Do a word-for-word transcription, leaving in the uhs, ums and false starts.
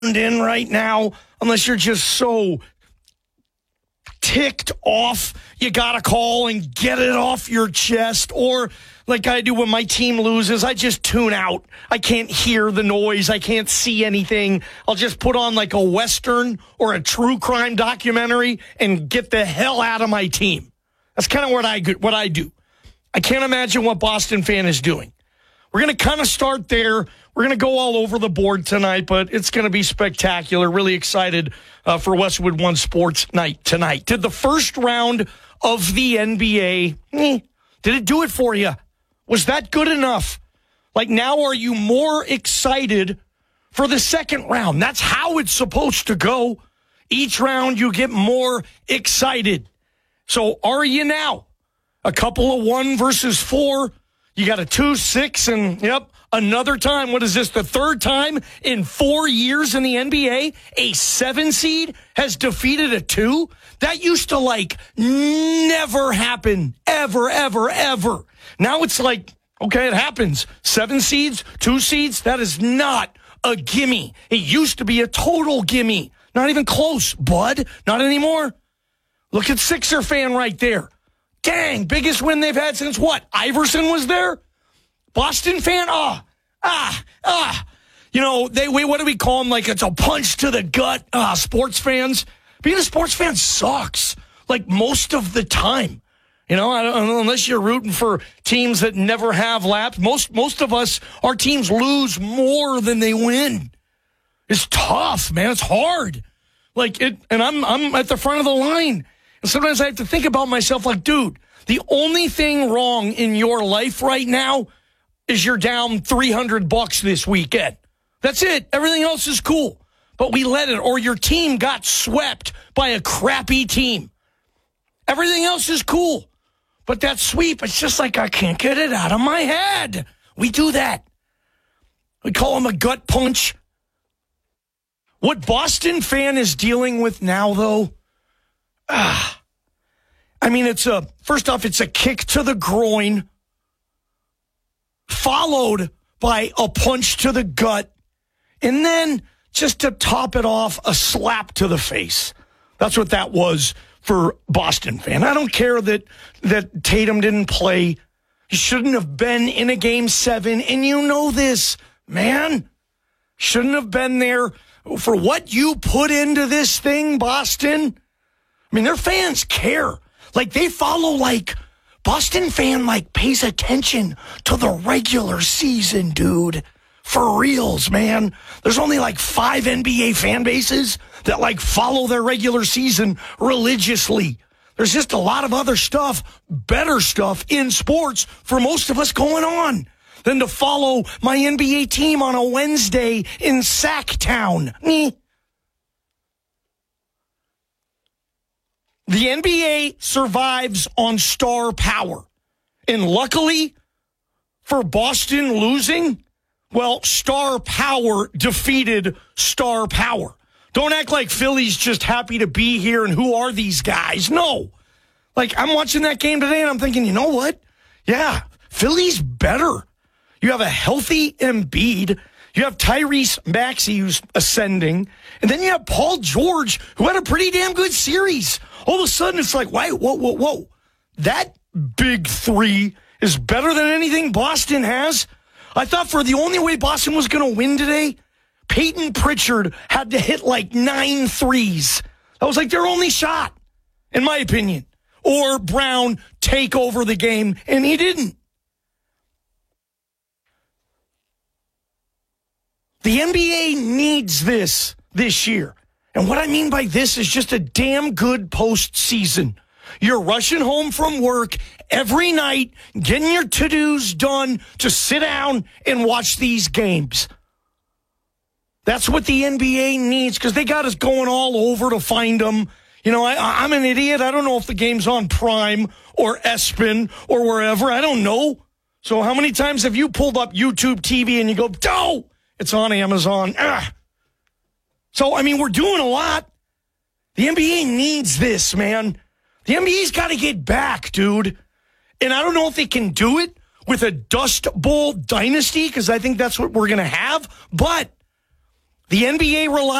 in right now, unless you're just so ticked off, you got to call and get it off your chest. Or like I do when my team loses, I just tune out. I can't hear the noise. I can't see anything. I'll just put on like a Western or a true crime documentary and get the hell out of my team. That's kind of what I, what I do. I can't imagine what Boston fan is doing. We're going to kind of start there. We're going to go all over the board tonight, but it's going to be spectacular. Really excited uh, for Westwood One Sports Night tonight. Did the first round of the N B A, eh, did it do it for you? Was that good enough? Like, now are you more excited for the second round? That's how it's supposed to go. Each round you get more excited. So are you now? A couple of one versus four. You got a two, six, and, yep, another time. What is this, the third time in four years in the N B A? A seven seed has defeated a two? That used to, like, never happen. Ever, ever, ever. Now it's like, okay, it happens. Seven seeds, two seeds, that is not a gimme. It used to be a total gimme. Not even close, bud. Not anymore. Look at Sixer fan right there. Dang, biggest win they've had since what? Iverson was there? Boston fan? Ah, ah, ah. You know, they we, what do we call them? Like, it's a punch to the gut. Ah, sports fans. Being a sports fan sucks. Like, most of the time. You know, I don't, unless you're rooting for teams that never have laps. Most, most of us, our teams lose more than they win. It's tough, man. It's hard. Like, it, and I'm, I'm at the front of the line. And sometimes I have to think about myself like, dude, the only thing wrong in your life right now is you're down three hundred bucks this weekend. That's it. Everything else is cool. But we let it, or your team got swept by a crappy team. Everything else is cool. But that sweep, it's just like I can't get it out of my head. We do that. We call them a gut punch. What Boston fan is dealing with now, though, ah, I mean, it's a, first off, it's a kick to the groin, followed by a punch to the gut, and then, just to top it off, a slap to the face. That's what that was for Boston fan. I don't care that, that Tatum didn't play. He shouldn't have been in a game seven, and you know this, man. Shouldn't have been there for what you put into this thing, Boston. I mean, their fans care. Like, they follow, like, Boston fan, like, pays attention to the regular season, dude. For reals, man. There's only, like, five N B A fan bases that, like, follow their regular season religiously. There's just a lot of other stuff, better stuff in sports for most of us going on than to follow my N B A team on a Wednesday in Sacktown. Me. The N B A survives on star power. And luckily for Boston losing, well, star power defeated star power. Don't act like Philly's just happy to be here and who are these guys? No. Like, I'm watching that game today and I'm thinking, you know what? Yeah, Philly's better. You have a healthy Embiid. You have Tyrese Maxey, who's ascending. And then you have Paul George, who had a pretty damn good series. All of a sudden, it's like, wait, whoa, whoa, whoa. That big three is better than anything Boston has? I thought for the only way Boston was going to win today, Peyton Pritchard had to hit like nine threes. That was like their only shot, in my opinion. Or Brown take over the game, and he didn't. The N B A needs this this year. And what I mean by this is just a damn good postseason. You're rushing home from work every night, getting your to-dos done to sit down and watch these games. That's what the N B A needs, because they got us going all over to find them. You know, I, I'm an idiot. I don't know if the game's on Prime or ESPN or wherever. I don't know. So how many times have you pulled up YouTube T V and you go, oh, it's on Amazon. Ah. So, I mean, we're doing a lot. The N B A needs this, man. The N B A's got to get back, dude. And I don't know if they can do it with a Dust Bowl dynasty, because I think that's what we're going to have. But The N B A relies